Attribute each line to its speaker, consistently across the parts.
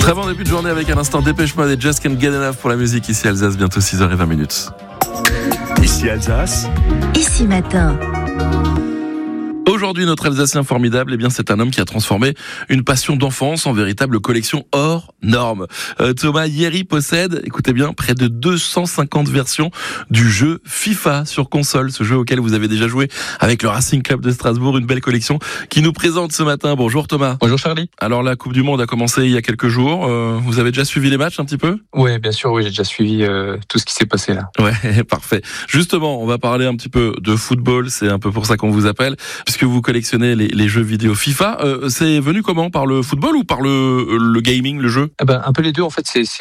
Speaker 1: Très bon début de journée avec un instant Dépêche Mode et Just Can't Get Enough pour la musique ici Alsace, bientôt 6h20.
Speaker 2: Ici Alsace.
Speaker 3: Ici matin.
Speaker 1: Aujourd'hui, notre Alsacien formidable, c'est un homme qui a transformé une passion d'enfance en véritable collection hors norme. Thomas Yeri possède, écoutez bien, près de 250 versions du jeu FIFA sur console, ce jeu auquel vous avez déjà joué avec le Racing Club de Strasbourg, une belle collection qui nous présente ce matin. Bonjour Thomas.
Speaker 4: Bonjour Charlie.
Speaker 1: Alors la Coupe du Monde a commencé il y a quelques jours, vous avez déjà suivi les matchs un petit peu ?
Speaker 4: Oui, bien sûr, j'ai déjà suivi tout ce qui s'est passé là.
Speaker 1: Ouais, parfait. Justement, on va parler un petit peu de football, c'est un peu pour ça qu'on vous appelle, puisque vous collectionnez les jeux vidéo FIFA. C'est venu comment ? Par le football ou par le gaming, le jeu ?
Speaker 4: Un peu les deux, en fait, c'est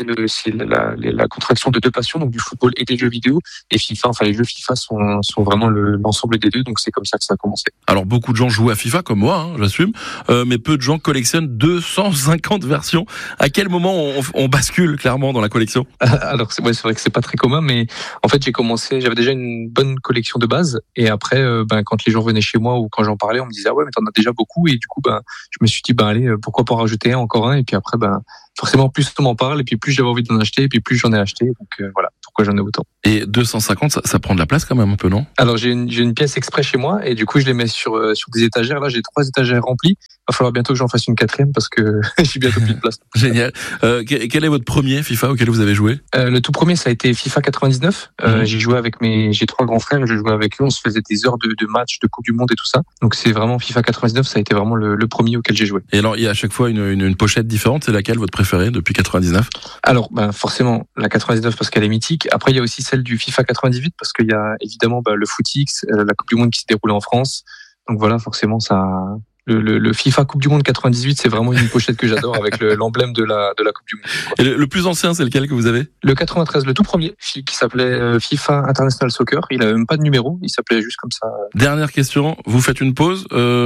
Speaker 4: la contraction de deux passions, donc du football et des jeux vidéo. Et FIFA, les jeux FIFA sont vraiment l'ensemble des deux, donc c'est comme ça que ça a commencé.
Speaker 1: Alors beaucoup de gens jouent à FIFA, comme moi, j'assume, mais peu de gens collectionnent 250 versions. À quel moment on bascule clairement dans la collection ?
Speaker 4: Alors c'est vrai que c'est pas très commun, mais en fait j'avais déjà une bonne collection de base, et après quand les gens venaient chez moi ou quand j'en parlais, on me disait ah ouais mais t'en as déjà beaucoup, et du coup je me suis dit allez, pourquoi pas rajouter encore un, et puis après forcément plus on m'en parle et puis plus j'avais envie d'en acheter et puis plus j'en ai acheté, donc voilà pourquoi j'en ai autant.
Speaker 1: Et 250 ça prend de la place quand même un peu, non ?
Speaker 4: Alors j'ai une pièce exprès chez moi et du coup je les mets sur des étagères. Là j'ai 3 étagères remplies, il va falloir bientôt que j'en fasse une 4e parce que j'ai bientôt plus de place.
Speaker 1: Génial. Quel est votre premier FIFA auquel vous avez joué ?
Speaker 4: Le tout premier ça a été FIFA 99. J'ai joué avec j'ai 3 grands frères et je jouais avec eux, on se faisait des heures de matchs de Coupe du Monde et tout ça, donc c'est vraiment FIFA 99, ça a été vraiment le premier auquel j'ai joué.
Speaker 1: Et alors il y a à chaque fois une pochette différente, c'est laquelle votre préférée depuis 99 ?
Speaker 4: Alors forcément la 99 parce qu'elle est mythique. Après il y a aussi celle du FIFA 98 parce qu'il y a évidemment le footix, la Coupe du Monde qui s'est déroulée en France. Donc voilà, forcément ça. Le FIFA Coupe du Monde 98, c'est vraiment une pochette que j'adore avec l'emblème de la Coupe du Monde.
Speaker 1: Et le plus ancien, c'est lequel que vous avez ?
Speaker 4: Le 93, le tout premier, qui s'appelait FIFA International Soccer. Il avait même pas de numéro, il s'appelait juste comme ça.
Speaker 1: Dernière question, vous faites une pause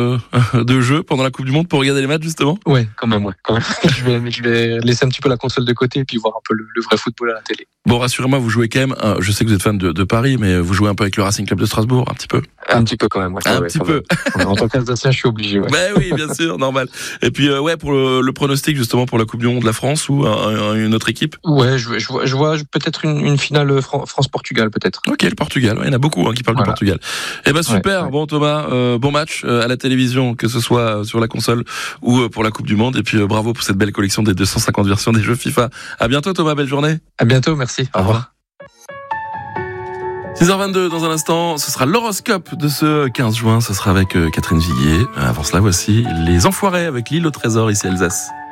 Speaker 1: de jeu pendant la Coupe du Monde pour regarder les matchs justement ?
Speaker 4: Ouais, quand même. Je vais laisser un petit peu la console de côté et puis voir un peu le vrai football à la télé.
Speaker 1: Bon, rassurez-moi, vous jouez quand même, je sais que vous êtes fan de Paris, mais vous jouez un peu avec le Racing Club de Strasbourg, un petit peu ?
Speaker 4: Un petit peu quand même, ouais.
Speaker 1: Un petit peu.
Speaker 4: En tant qu'Alsacien, je suis obligé, ouais.
Speaker 1: Ben oui, bien sûr, normal. Et puis, pour le pronostic, justement, pour la Coupe du Monde de la France ou une autre équipe ?
Speaker 4: Ouais, je vois peut-être une finale France-Portugal, peut-être.
Speaker 1: Ok, le Portugal. Il y en a beaucoup qui parlent du Portugal. Super. Ouais. Bon, Thomas, bon match à la télévision, que ce soit sur la console ou pour la Coupe du Monde. Et puis, bravo pour cette belle collection des 250 versions des jeux FIFA. À bientôt, Thomas. Belle journée.
Speaker 4: À bientôt. Merci.
Speaker 1: Au revoir. 6h22, dans un instant, ce sera l'horoscope de ce 15 juin. Ce sera avec Catherine Viguier. Avant cela, voici Les Enfoirés avec l'île au trésor ici à Alsace.